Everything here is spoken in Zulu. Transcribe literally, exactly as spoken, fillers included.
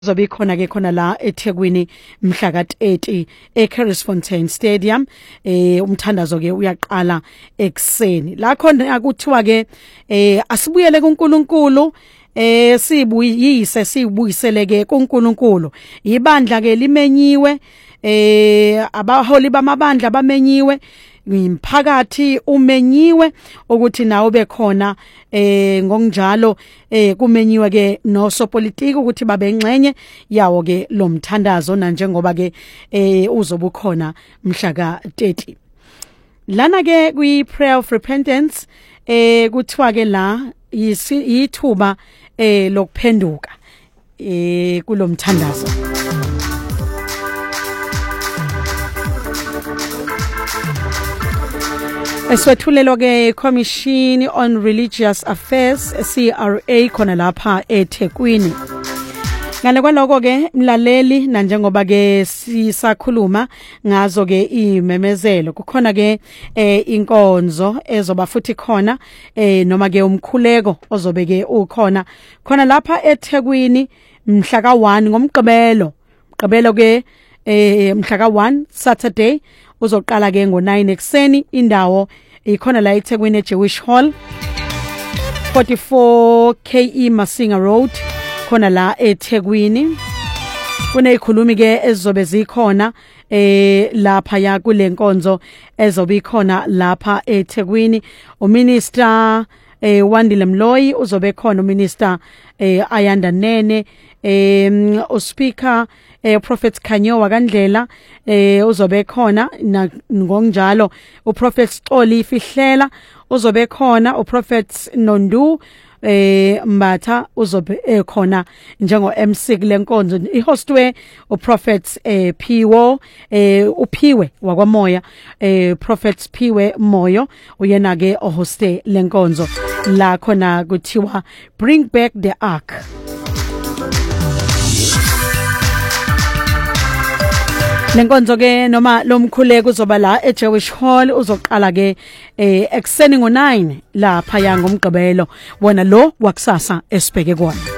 Zobe khona ke khona la eThekwini mhla ka thirty eCarrisfontein Stadium eh umthandazo ke uyaqala ekseni la khona akuthiwa ke eh asibuyele kuNkulunkulu eh sibuyise sibuyisele ke kuNkulunkulu ibandla ke limenyiwe eh abaholi bamabandla bamenyiwe imphakathi umenyiwe ukuthi nawo bekhona eh ngokunjalo eh kumenyiwe ke nosopolitiki ukuthi babengxenye yawo ke lomthandazo na njengoba ke eh uzobukhona mhla ka thirty lana ke kwi prayer of repentance eh kuthiwa ke la yithuba eh lokuphenduka eh kulomthandazo. Eswethulelo ke Commission on Religious Affairs C R A khona lapha eThekwini. Ngale kwaloko ke mlaleli na njengoba ke sisakhuluma ngazo ke imemezelo kukhona ke eh inkonzo ezoba futhi khona eh noma ke umkhuleko ozobe ke ukhona khona lapha eThekwini mhla ka one ngomgqibelo mgqibelo ke eh mhla ka one Saturday uzoqala ke ngo nine ekseni indawo ikhona la eThekwini eJewish Hall forty-four K E Masinga Road khona la eThekwini kunezikhulumi ke ezizobe zikhona eh lapha ya kulenkonzo ezobe ikhona lapha eThekwini uminister eh Wandile Mloyi uzobe khona uminister eh Ayanda Nene eh uspeaker eh Prophet Khanyowa kaNdlela eh uzobe khona ngokunjalo uProphet Xoli Fihlela uzobe khona uProphet Nondu eh Mbatha uzobe ekhona njengo M C lenkonzo ihostwe uProphet eh Phiwo eh uphiwe wakwamoya eh Prophet Phiwe Moyo uyena ke ohoste lenkonzo la khona kuthiwa bring back the ark. Lenkonzo ke noma lomkhuleko uzoba la eJewish Hall uzoqala ke eh ekseni ngo nine lapha ya ngomgqibelo wona lo wakusasa esibheke kona.